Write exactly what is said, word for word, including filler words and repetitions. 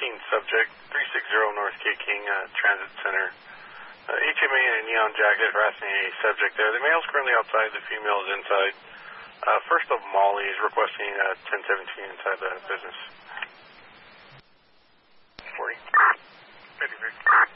thirteen subject, three sixty North K King uh, Transit Center. Uh, H M A in a neon jacket harassing a subject there. The male's currently outside, the female is inside. Uh, first of Molly is requesting uh, ten seventeen inside the business. forty. fifty, fifty.